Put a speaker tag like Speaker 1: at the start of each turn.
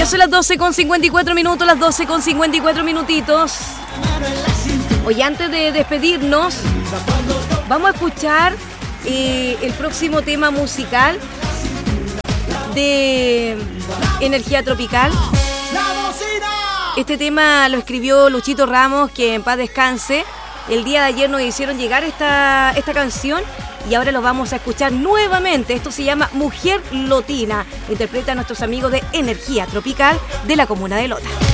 Speaker 1: Ya son las 12:54 minutos, las 12:54 minutitos. Hoy antes de despedirnos, vamos a escuchar el próximo tema musical de Energía Tropical. Este tema lo escribió Luchito Ramos, que en paz descanse. El día de ayer nos hicieron llegar esta canción y ahora lo vamos a escuchar nuevamente. Esto se llama Mujer Lotina. Interpreta a nuestros amigos de Energía Tropical de la comuna de Lota.